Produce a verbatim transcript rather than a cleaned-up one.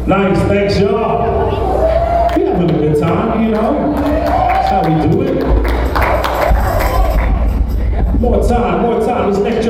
Nice, thanks y'all. We having a good time, you know. That's how we do it. More time, more time. Let's make